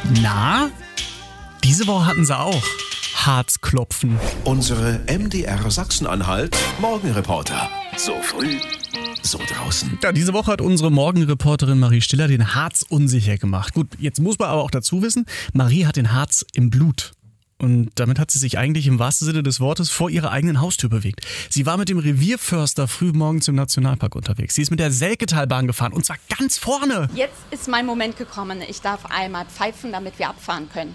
Na, diese Woche hatten sie auch Harzklopfen. Unsere MDR Sachsen-Anhalt Morgenreporter. So früh, so draußen. Ja, diese Woche hat unsere Morgenreporterin Marie Stiller den Harz unsicher gemacht. Gut, jetzt muss man aber auch dazu wissen, Marie hat den Harz im Blut. Und damit hat sie sich eigentlich im wahrsten Sinne des Wortes vor ihrer eigenen Haustür bewegt. Sie war mit dem Revierförster früh morgens im Nationalpark unterwegs. Sie ist mit der Selketalbahn gefahren und zwar ganz vorne. Jetzt ist mein Moment gekommen. Ich darf einmal pfeifen, damit wir abfahren können.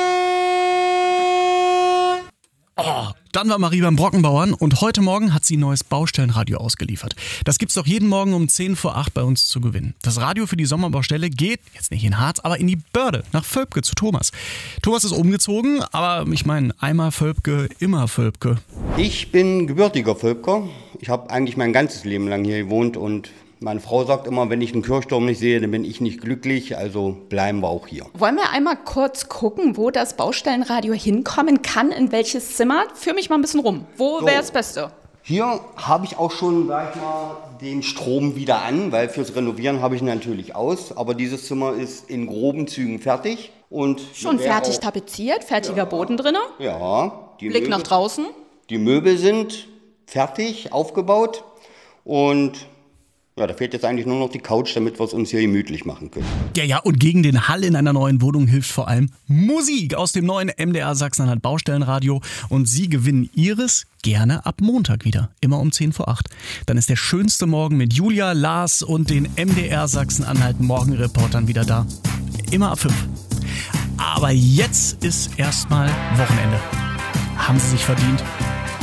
Oh, dann war Marie beim Brockenbauern und heute Morgen hat sie ein neues Baustellenradio ausgeliefert. Das gibt's doch jeden Morgen um 10 vor 8 bei uns zu gewinnen. Das Radio für die Sommerbaustelle geht, jetzt nicht in Harz, aber in die Börde, nach Völpke zu Thomas. Thomas ist umgezogen, aber ich meine, einmal Völpke, immer Völpke. Ich bin gebürtiger Völpker. Ich habe eigentlich mein ganzes Leben lang hier gewohnt und meine Frau sagt immer, wenn ich einen Kirchturm nicht sehe, dann bin ich nicht glücklich, also bleiben wir auch hier. Wollen wir einmal kurz gucken, wo das Baustellenradio hinkommen kann, in welches Zimmer? Führ mich mal ein bisschen rum. Wo wäre das Beste? Hier habe ich auch schon, sag ich mal, den Strom wieder an, weil fürs Renovieren habe ich ihn natürlich aus. Aber dieses Zimmer ist in groben Zügen fertig. Und schon fertig tapeziert, fertiger Boden drin? Ja. Blick nach draußen? Die Möbel sind fertig, aufgebaut und ja, da fehlt jetzt eigentlich nur noch die Couch, damit wir es uns hier gemütlich machen können. Ja, und gegen den Hall in einer neuen Wohnung hilft vor allem Musik aus dem neuen MDR Sachsen-Anhalt Baustellenradio. Und Sie gewinnen Ihres gerne ab Montag wieder, immer um 10 vor 8. Dann ist der schönste Morgen mit Julia, Lars und den MDR Sachsen-Anhalt Morgenreportern wieder da. Immer ab 5. Aber jetzt ist erstmal Wochenende. Haben Sie sich verdient.